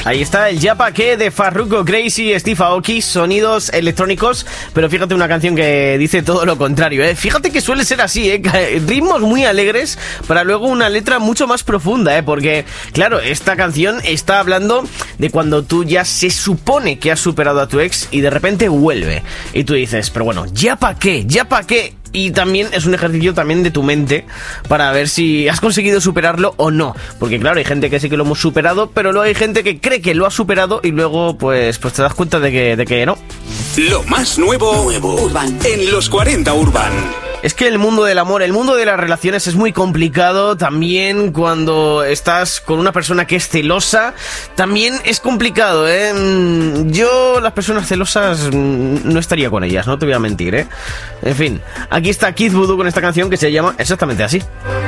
Ahí está el Ya Pa' Qué de Farruko, Crazy, Steve Aoki, sonidos electrónicos, pero fíjate, una canción que dice todo lo contrario, ¿eh? Fíjate que suele ser así, ¿eh? Ritmos muy alegres para luego una letra mucho más profunda, ¿eh? Porque, claro, esta canción está hablando de cuando tú ya se supone que has superado a tu ex y de repente vuelve. Y tú dices, pero bueno, ¿ya pa' qué? ¿Ya pa' qué? Y también es un ejercicio también de tu mente para ver si has conseguido superarlo o no. Porque claro, hay gente que sí que lo hemos superado, pero luego hay gente que cree que lo ha superado y luego pues te das cuenta de que no. Lo más nuevo Urban en los 40 Urban. Es que el mundo del amor, el mundo de las relaciones es muy complicado. También cuando estás con una persona que es celosa, también es complicado, ¿eh? Yo las personas celosas no estaría con ellas, no te voy a mentir, ¿eh? En fin, aquí está Kid Voodoo con esta canción que se llama exactamente así.